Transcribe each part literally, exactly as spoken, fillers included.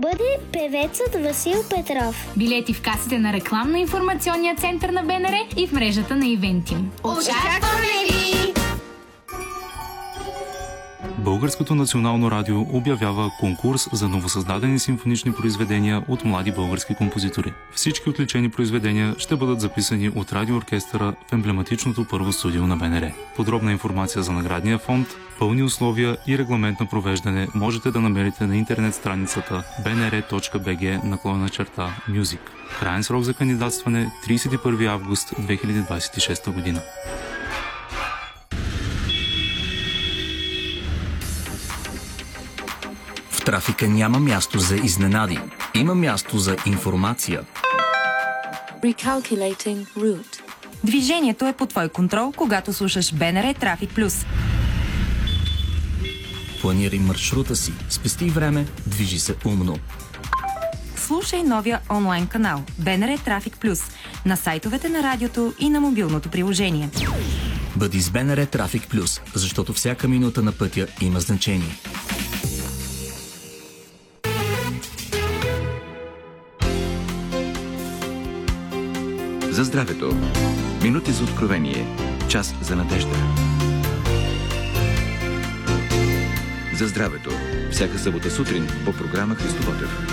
бъде певецът Васил Петров. Билети в касите на рекламно-информационния център на БНР и в мрежата на Ивентим. Очакваме ви! Българското национално радио обявява конкурс за новосъздадени симфонични произведения от млади български композитори. Всички отличени произведения ще бъдат записани от радиооркестъра в емблематичното първо студио на БНР. Подробна информация за наградния фонд, пълни условия и регламент на провеждане можете да намерите на интернет страницата bnr.bg наклонена черта Music. Краен срок за кандидатстване тридесет и първи август две хиляди двадесет и шеста година. В трафика няма място за изненади. Има място за информация. Recalculating route. Движението е под твой контрол, когато слушаш БНР Трафик Плюс. Планирай маршрута си, спести време, движи се умно. Слушай новия онлайн канал БНР Трафик Плюс на сайтовете на радиото и на мобилното приложение. Бъди с БНР Трафик Плюс, защото всяка минута на пътя има значение. За здравето. Минути за откровение. Час за надежда. За здравето. Всяка събота сутрин по програма Христо Ботев.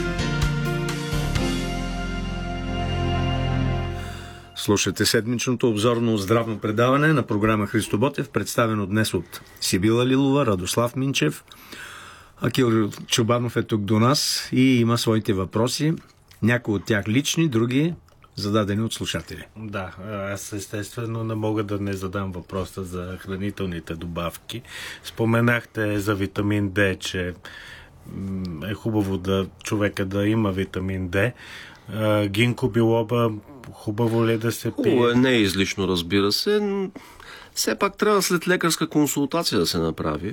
Слушате седмичното обзорно здравно предаване на програма Христо Ботев, представено днес от Сибила Лилова, Радослав Минчев. Акил Чубанов е тук до нас и има своите въпроси. Някои от тях лични, други зададени от слушатели. Да, аз естествено не мога да не задам въпроса за хранителните добавки. Споменахте за витамин Д, че е хубаво да човека да има витамин Д. Гинко билоба, хубаво ли да се пие? Хубаво е, не е излишно, разбира се. Но все пак трябва след лекарска консултация да се направи.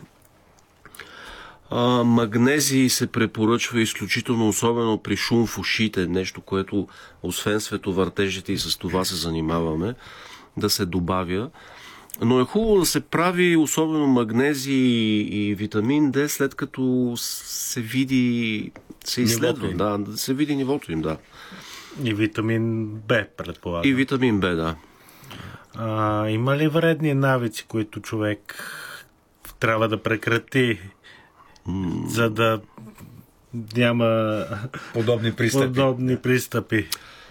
А, магнезий се препоръчва изключително, особено при шум в ушите, нещо, което освен световъртежите и с това се занимаваме, да се добавя. Но е хубаво да се прави особено магнезий и витамин Д, след като се види, се изследва, да, да се види нивото им, да. И витамин Б, предполагам. И витамин Б, да. А, има ли вредни навици, които човек трябва да прекрати, mm. за да няма подобни пристъпи? Подобни пристъпи.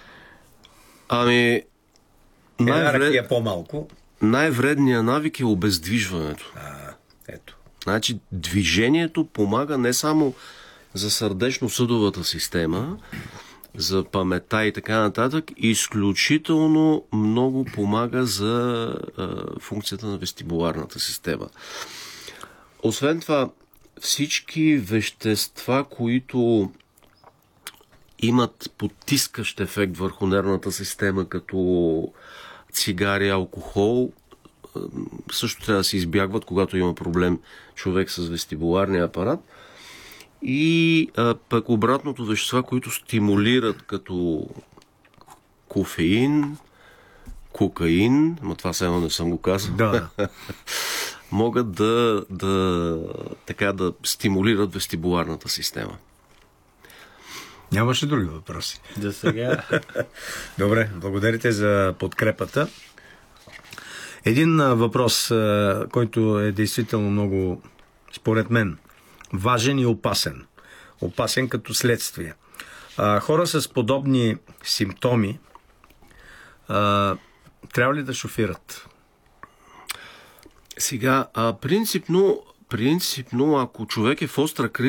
Ами, най-вред... е по-малко. Най-вредният навик е обездвижването. А, ето. Значи, движението помага не само за сърдечно-съдовата система, за паметта и така нататък, изключително много помага за а, функцията на вестибуларната система. Освен това, всички вещества, които имат потискащ ефект върху нервната система, като цигари, алкохол, също трябва да се избягват, когато има проблем човек с вестибуларния апарат. И а, пък обратното, вещества, които стимулират, като кофеин, кокаин, но това само не съм го казал, да. могат да, да, така, да стимулират вестибуларната система. Нямаше други въпроси. За сега. Добре, благодарите за подкрепата. Един въпрос, който е действително много, според мен, важен и опасен. Опасен като следствие. Хора с подобни симптоми трябва ли да шофират? Сега, принципно, принципно, ако човек е в остра криза,